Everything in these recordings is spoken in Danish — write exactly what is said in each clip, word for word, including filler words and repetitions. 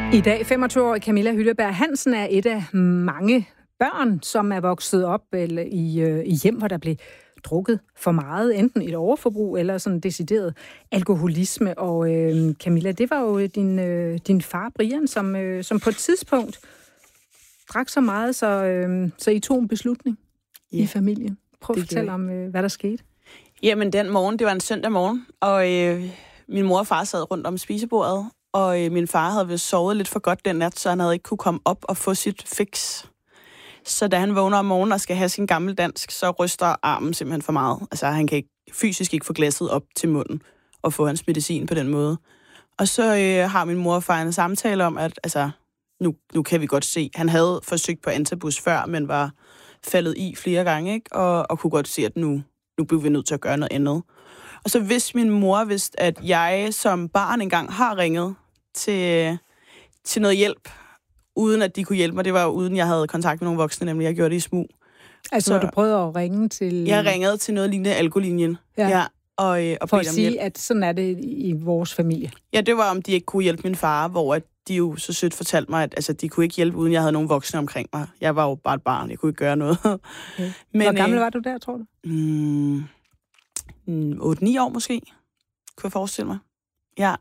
I dag femogtyve-årige Camilla Hylleberg Hansen er et af mange børn, som er vokset op eller i, øh, i hjem, hvor der blev drukket for meget, enten et overforbrug eller sådan decideret alkoholisme. Og øh, Camilla, det var jo din, øh, din far, Brian, som, øh, som på et tidspunkt drak så meget, så, øh, så I tog en beslutning ja. i familien. Prøv at fortælle om, øh, hvad der skete. Jamen, den morgen, det var en søndag morgen, og øh, min mor og far sad rundt om spisebordet, og øh, min far havde vist sovet lidt for godt den nat, så han havde ikke kunne komme op og få sit fix. Så da han vågner om morgenen og skal have sin gammeldansk, så ryster armen simpelthen for meget. Altså, han kan ikke, fysisk ikke få glasset op til munden og få hans medicin på den måde. Og så øh, har min mor og far en samtale om, at altså, nu, nu kan vi godt se, han havde forsøgt på antabus før, men var faldet i flere gange, ikke? Og, og kunne godt se, at nu, nu blev vi nødt til at gøre noget andet. Og så vidste min mor, vidste, at jeg som barn engang har ringet til, til noget hjælp, uden at de kunne hjælpe mig. Det var jo uden, jeg havde kontakt med nogle voksne, nemlig jeg gjorde det i smug. Altså, så, hvor du prøvede at ringe til... Jeg ringede til noget lignende alkolinjen. Ja. Ja, og, og for at sige, hjælp. At sådan er det i vores familie. Ja, det var, om de ikke kunne hjælpe min far, hvor at de jo så sødt fortalte mig, at altså, de kunne ikke hjælpe, uden jeg havde nogle voksne omkring mig. Jeg var jo bare et barn, jeg kunne ikke gøre noget. Okay. Men, hvor gammel øh, var du der, tror du? Mm, otte ni år måske, kunne jeg forestille mig. Ja.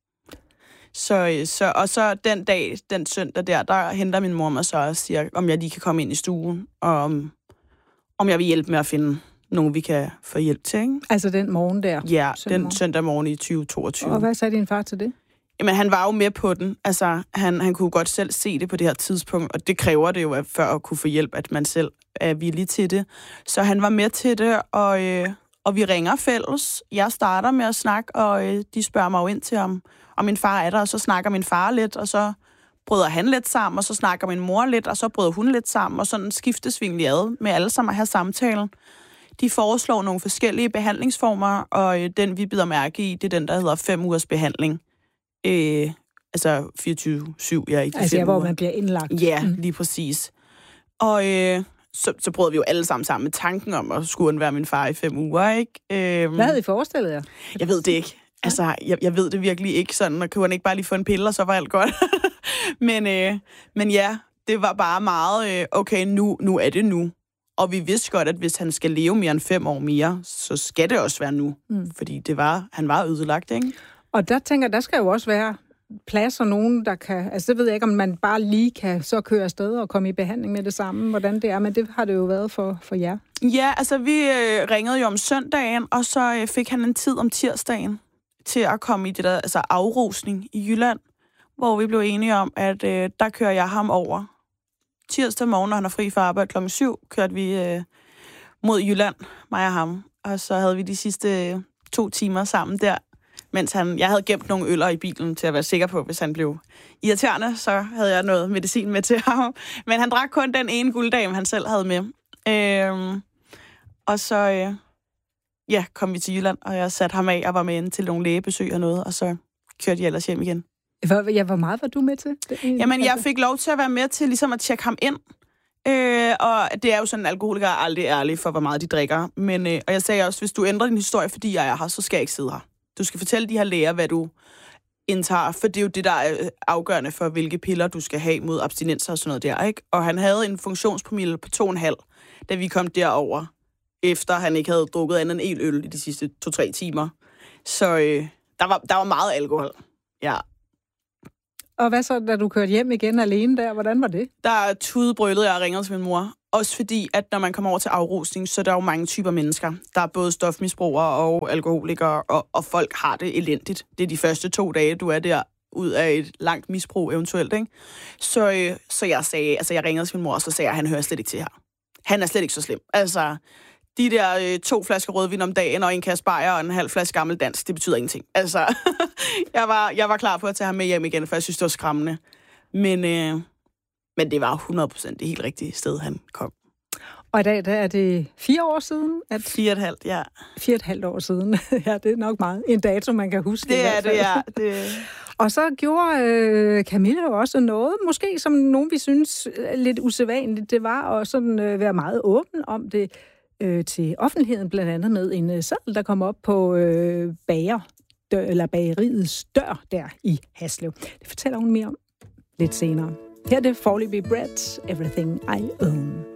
Så, så, og så den dag, den søndag der, der henter min mor mig så og siger, om jeg lige kan komme ind i stuen, og om, om jeg vil hjælpe med at finde nogen, vi kan få hjælp til, ikke? Altså den morgen der? Ja, søndag den morgen. søndag morgen i tyve toogtyve. Og hvad sagde din far til det? Jamen, han var jo med på den. Altså, han, han kunne godt selv se det på det her tidspunkt, og det kræver det jo, at før at kunne få hjælp, at man selv er villig til det. Så han var med til det, og, øh, og vi ringer fælles. Jeg starter med at snakke, og øh, de spørger mig jo ind til, om, om min far er der, og så snakker min far lidt, og så bryder han lidt sammen, og så snakker min mor lidt, og så bryder hun lidt sammen, og sådan skiftes vi egentlig ad med alle sammen at have samtalen. De foreslår nogle forskellige behandlingsformer, og øh, den, vi bider mærke i, det er den, der hedder fem ugers behandling. Øh, altså fireogtyve syv, ja, ikke altså, ja, hvor man bliver indlagt. Ja, mm. lige præcis. Og øh, så, så prøvede vi jo alle sammen sammen med tanken om at skulle undvære min far i fem uger, ikke? Øh, Hvad havde I forestillet jer? Jeg ved det ikke. Altså, jeg, jeg ved det virkelig ikke sådan, og kunne han ikke bare lige få en pille, og så var alt godt. men, øh, men ja, det var bare meget, øh, okay, nu, nu er det nu. Og vi vidste godt, at hvis han skal leve mere end fem år mere, så skal det også være nu. Mm. Fordi det var, han var ødelagt, ikke? Og der tænker jeg, der skal jo også være plads og nogen, der kan... Altså, det ved jeg ikke, om man bare lige kan så køre afsted og komme i behandling med det samme, hvordan det er, men det har det jo været for, for jer. Ja, altså, vi øh, ringede jo om søndagen, og så øh, fik han en tid om tirsdagen til at komme i det der altså afrusning i Jylland, hvor vi blev enige om, at øh, der kører jeg ham over. Tirsdag morgen, når han er fri for arbejde klokken syv, kørte vi øh, mod Jylland, mig og ham. Og så havde vi de sidste øh, to timer sammen der, mens han, jeg havde gemt nogle øller i bilen til at være sikker på, hvis han blev irriterende, så havde jeg noget medicin med til ham. Men han drak kun den ene gulddame, han selv havde med. Øhm, og så øh, ja, kom vi til Jylland, og jeg satte ham af og var med inde til nogle lægebesøg og noget, og så kørte jeg ellers hjem igen. Hvor, ja, hvor meget var du med til? Det, Jamen, jeg fik lov til at være med til ligesom at tjekke ham ind. Øh, og det er jo sådan, at alkoholikere er aldrig ærlige for, hvor meget de drikker. Men, øh, og jeg sagde også, hvis du ændrer din historie, fordi jeg er her, så skal jeg ikke sidde her. Du skal fortælle de her læger, hvad du indtager, for det er jo det, der er afgørende for, hvilke piller du skal have mod abstinenser og sådan noget der, ikke? Og han havde en funktionspromille på to komma fem, da vi kom derover, efter han ikke havde drukket andet end en øl i de sidste to-tre timer. Så øh, der, var, der var meget alkohol, ja. Og hvad så, da du kørte hjem igen alene der? Hvordan var det? Der tudebrølede jeg og ringede til min mor. Også fordi, at når man kommer over til afrusning, så er der jo mange typer mennesker. Der er både stofmisbrugere og alkoholikere, og, og folk har det elendigt. Det er de første to dage, du er der ud af et langt misbrug eventuelt, ikke? Så, øh, så jeg sagde, altså jeg ringede til min mor, og så sagde jeg, at han hører slet ikke til her. Han er slet ikke så slem. Altså, de der øh, to flasker rødvin om dagen, og en kasse bajer og en halv flaske gammeldansk, det betyder ingenting. Altså, jeg, var, jeg var klar på at tage ham med hjem igen, for jeg synes, det var skræmmende. Men, øh, men det var hundrede procent det helt rigtige sted, han kom. Og i dag der er det fire år siden? At... Fire og et halvt, ja. Fire og et halvt år siden. Ja, det er nok meget. En dato, man kan huske. Det er det, ja. Det... Og så gjorde øh, Camilla jo også noget, måske som nogen vi synes lidt usædvanligt, det var at sådan, øh, være meget åben om det øh, til offentligheden, blandt andet med en øh, seddel, der kom op på øh, bager, dør, eller bageriets dør der i Haslev. Det fortæller hun mere om. lidt senere. Her er det foreløbig Brett, Everything I Own.